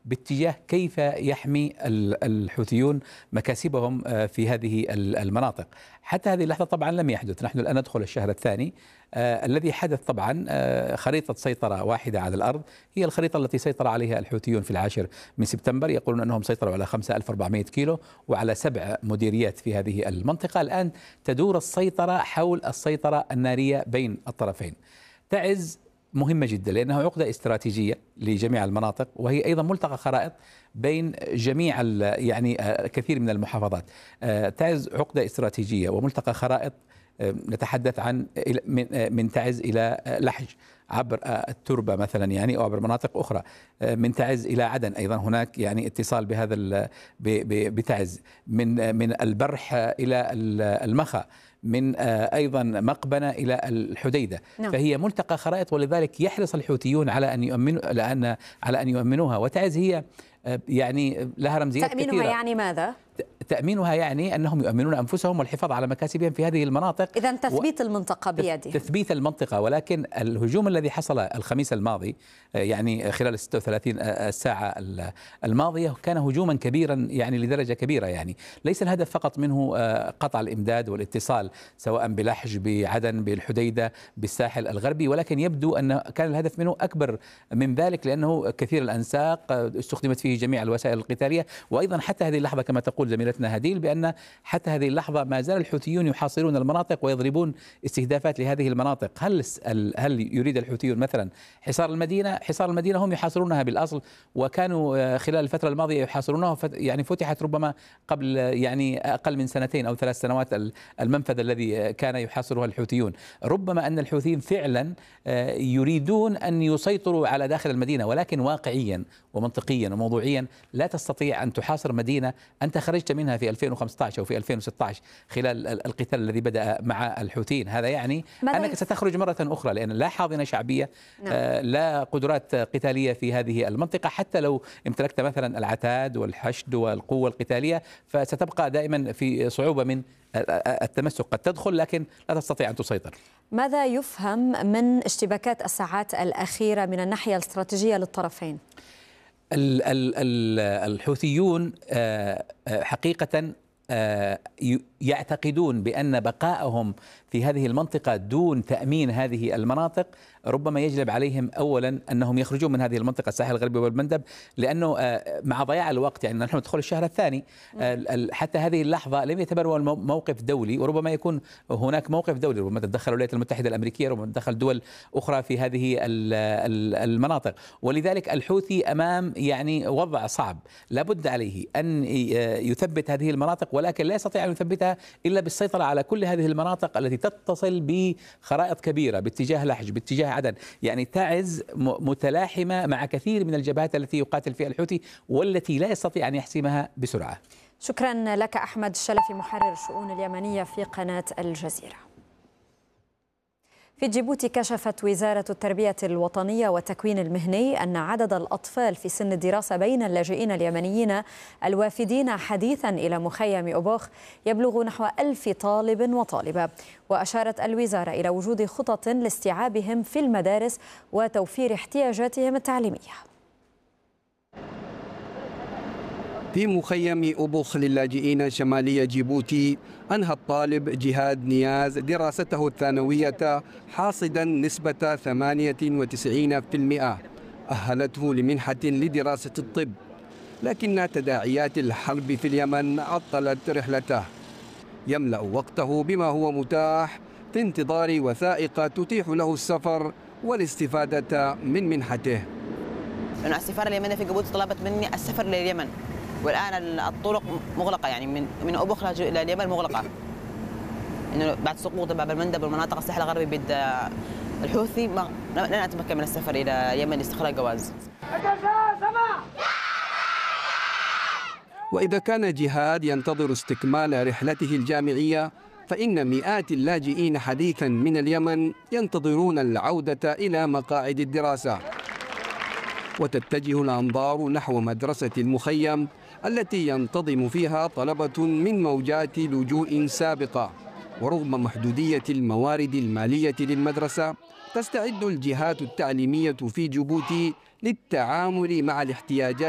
باتجاه كيف يحمي الحوثيون مكاسبهم في هذه المناطق. حتى هذه اللحظة طبعا لم يحدث، نحن الآن ندخل الشهر الثاني. الذي حدث طبعا خريطة سيطرة واحدة على الأرض، هي الخريطة التي سيطر عليها الحوثيون في 10 من سبتمبر. يقولون أنهم سيطروا على 5400 كيلو وعلى 7 مديريات في هذه المنطقة. الآن تدور السيطرة حول السيطرة النارية بين الطرفين. تعز مهمة جدا لأنها عقدة استراتيجية لجميع المناطق، وهي أيضا ملتقى خرائط بين جميع يعني كثير من المحافظات. تعز عقدة استراتيجية وملتقى خرائط. نتحدث عن من تعز إلى لحج عبر التربة مثلا يعني، أو عبر مناطق أخرى. من تعز إلى عدن أيضا هناك يعني اتصال بهذا بتعز. من البرح إلى المخا، من أيضا مقبنة إلى الحديدة. نعم. فهي ملتقى خرائط، ولذلك يحرص الحوثيون على أن يؤمنوها. وتعز هي يعني لها رمزيات كثيرة. تأمينها يعني ماذا؟ تأمينها يعني أنهم يؤمنون أنفسهم والحفاظ على مكاسبهم في هذه المناطق. إذن تثبيت المنطقة بيده. تثبيت المنطقة. ولكن الهجوم الذي حصل الخميس الماضي يعني خلال 36 الساعة الماضية كان هجوما كبيرا يعني لدرجة كبيرة. يعني ليس الهدف فقط منه قطع الإمداد والاتصال سواء بلحج، بعدن، بالحديدة، بالساحل الغربي، ولكن يبدو أن كان الهدف منه أكبر من ذلك، لأنه كثير الأنساق استخدمت فيه جميع الوسائل القتالية. وأيضا حتى هذه اللحظة كما تقول زميلتنا هديل بأن حتى هذه اللحظة ما زال الحوثيون يحاصرون المناطق ويضربون استهدافات لهذه المناطق. هل يريد الحوثيون مثلا حصار المدينة؟ حصار المدينة هم يحاصرونها بالأصل، وكانوا خلال الفترة الماضية يحاصرونها، يعني فتحت ربما قبل يعني أقل من 2 أو 3 سنوات المنفذ الذي كان يحاصرها الحوثيون. ربما أن الحوثيين فعلا يريدون أن يسيطروا على داخل المدينة، ولكن واقعيا ومنطقيا وموضوعيا لا تستطيع أن تحاصر مدينة أنت خرجت منها في 2015 أو في 2016 خلال القتال الذي بدأ مع الحوثيين. هذا يعني أنك ستخرج مرة أخرى، لأن لا حاضنة شعبية، لا قدرات قتالية في هذه المنطقة. حتى لو امتلكت مثلا العتاد والحشد والقوة القتالية فستبقى دائما في صعوبة من التمسك. قد تدخل لكن لا تستطيع أن تسيطر. ماذا يفهم من اشتباكات الساعات الأخيرة من الناحية الاستراتيجية للطرفين؟ الحوثيون حقيقة يعتقدون بأن بقائهم في هذه المنطقة دون تأمين هذه المناطق ربما يجلب عليهم أولا أنهم يخرجون من هذه المنطقة الساحل الغربي والمندب، لأنه مع ضياع الوقت يعني نحن ندخل الشهر الثاني حتى هذه اللحظة لم يتبروا موقف دولي، وربما يكون هناك موقف دولي، ربما تتدخل الولايات المتحدة الأمريكية، ربما تتدخل دول أخرى في هذه المناطق. ولذلك الحوثي أمام يعني وضع صعب، لابد عليه أن يثبت هذه المناطق، ولكن لا يستطيع أن يثبتها إلا بالسيطرة على كل هذه المناطق التي تتصل بخرائط كبيرة باتجاه لحج، باتجاه عدن. يعني تعز متلاحمة مع كثير من الجبهات التي يقاتل فيها الحوثي والتي لا يستطيع أن يحسمها بسرعة. شكرا لك أحمد الشلفي، محرر الشؤون اليمنية في قناة الجزيرة. في جيبوتي كشفت وزارة التربية الوطنية والتكوين المهني أن عدد الأطفال في سن الدراسة بين اللاجئين اليمنيين الوافدين حديثا إلى مخيم أبوخ يبلغ نحو 1000 طالب وطالبة. وأشارت الوزارة إلى وجود خطط لاستيعابهم في المدارس وتوفير احتياجاتهم التعليمية. في مخيم أبوخ للاجئين شمالي جيبوتي أنهى الطالب جهاد نياز دراسته الثانوية حاصدا نسبة 98%، أهلته لمنحة لدراسة الطب، لكن تداعيات الحرب في اليمن عطلت رحلته. يملأ وقته بما هو متاح في انتظار وثائق تتيح له السفر والاستفادة من منحته. لأن السفارة اليمنية في جيبوتي طلبت مني السفر لليمن، والآن الطرق مغلقة، يعني من أبوخ إلى اليمن مغلقة، إنه بعد سقوط باب المندب والمناطق الساحل الغربي بيد الحوثي لن أتمكن من السفر إلى اليمن لاستخراج جواز. وإذا كان جهاد ينتظر استكمال رحلته الجامعية، فإن مئات اللاجئين حديثا من اليمن ينتظرون العودة إلى مقاعد الدراسة. وتتجه الأنظار نحو مدرسة المخيم التي ينتظم فيها طلبة من موجات لجوء سابقة. ورغم محدودية الموارد المالية للمدرسة، تستعد الجهات التعليمية في جيبوتي للتعامل مع الاحتياجات